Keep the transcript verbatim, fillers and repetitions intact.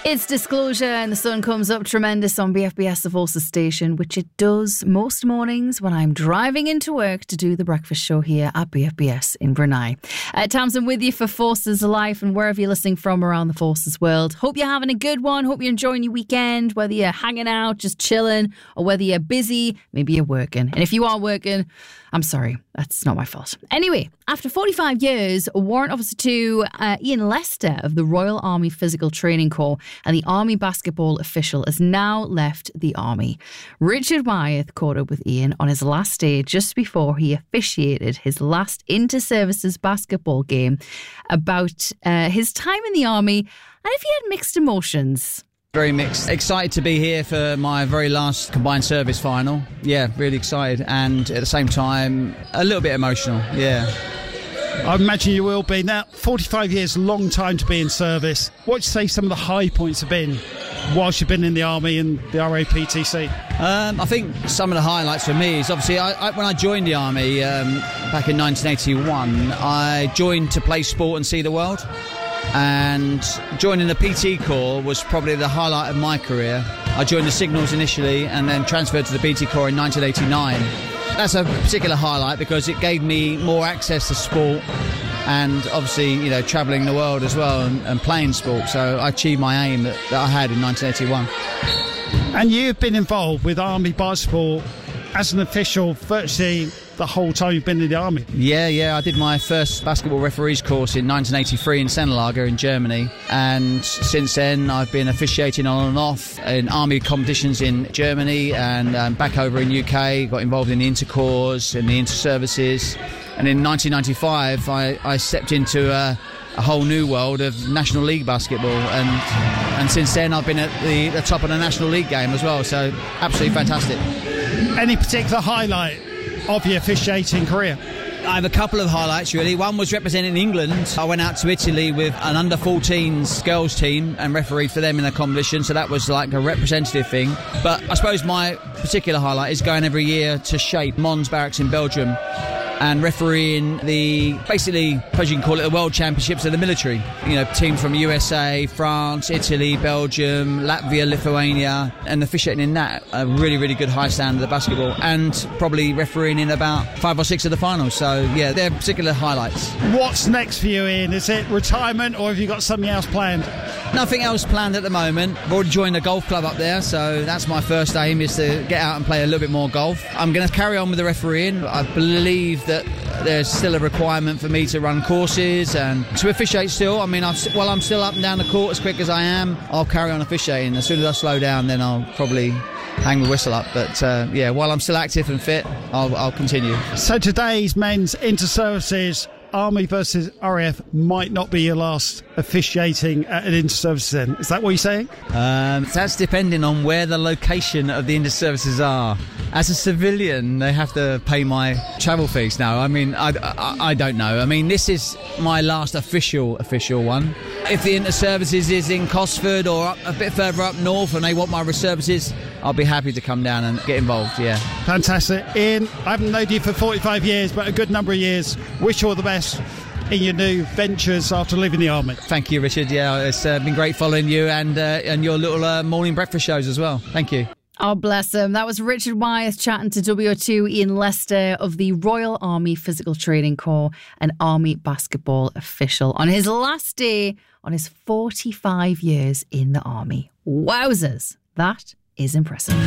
It's Disclosure and the sun comes up tremendous on B F B S, the Forces station, which it does most mornings when I'm driving into work to do the breakfast show here at B F B S in Brunei. Uh, Tamsin with you for Forces Life and wherever you're listening from around the Forces world. Hope you're having a good one. Hope you're enjoying your weekend, whether you're hanging out, just chilling, or whether you're busy, maybe you're working. And if you are working, I'm sorry, that's not my fault. Anyway, after forty-five years, Warrant Officer two uh, Ian Lester of the Royal Army Physical Training Corps and the Army basketball official has now left the Army. Richard Wyeth caught up with Ian on his last day just before he officiated his last inter-services basketball game about uh, his time in the Army and if he had mixed emotions. Very mixed. Excited to be here for my very last combined service final. Yeah, really excited, and at the same time a little bit emotional. Yeah. I imagine you will be. Now, forty-five years, a long time to be in service. What would you say some of the high points have been whilst you've been in the Army and the R A P T C? Um, I think some of the highlights for me is obviously I, I, when I joined the Army um, back in nineteen eighty-one, I joined to play sport and see the world. And joining the P T Corps was probably the highlight of my career. I joined the Signals initially and then transferred to the P T Corps in nineteen eighty-nine. That's a particular highlight because it gave me more access to sport and obviously, you know, travelling the world as well and, and playing sport. So I achieved my aim that, that I had in nineteen eighty-one. And you've been involved with Army basketball as an official virtually the whole time you've been in the Army. Yeah, yeah, I did my first basketball referees course in nineteen eighty-three in Sennelager in Germany, and since then I've been officiating on and off in Army competitions in Germany and um, back over in U K, got involved in the intercorps and the inter-services, and in nineteen ninety-five I, I stepped into a, a whole new world of National League basketball, and and since then I've been at the, the top of the National League game as well, so absolutely fantastic. Any particular highlight of your officiating career? I have a couple of highlights really. One was representing England. I went out to Italy with an under fourteens girls team and refereed for them in a competition, so that was like a representative thing. But I suppose my particular highlight is going every year to Shape, Mons Barracks in Belgium, and refereeing the, basically, I suppose you can call it the World Championships of the military. You know, teams from U S A, France, Italy, Belgium, Latvia, Lithuania, and officiating in that, a really, really good high standard of basketball, and probably refereeing in about five or six of the finals. So, yeah, they're particular highlights. What's next for you, Ian? Is it retirement, or have you got something else planned? Nothing else planned at the moment. I've already joined a golf club up there, so that's my first aim, is to get out and play a little bit more golf. I'm going to carry on with the refereeing. I believe that there's still a requirement for me to run courses and to officiate still. I mean, I've, while I'm still up and down the court as quick as I am, I'll carry on officiating. As soon as I slow down, then I'll probably hang the whistle up. But uh, yeah, while I'm still active and fit, I'll, I'll continue. So today's men's inter-services Army versus R A F might not be your last officiating at an inter-services then. Is that what you're saying? Um, that's depending on where the location of the inter-services are. As a civilian, they have to pay my travel fees now. I mean, I, I, I don't know. I mean, this is my last official, official one. If the inter-services is in Cosford or up, a bit further up north and they want my services, I'll be happy to come down and get involved, yeah. Fantastic. Ian, I haven't known you for forty-five years, but a good number of years. Wish you all the best in your new ventures after leaving the Army. Thank you, Richard. Yeah, it's uh, been great following you and, uh, and your little uh, morning breakfast shows as well. Thank you. Oh, bless him. That was Richard Wyeth chatting to W O two Ian Lester of the Royal Army Physical Training Corps, an Army basketball official, on his last day on his forty-five years in the Army. Wowzers. That is impressive.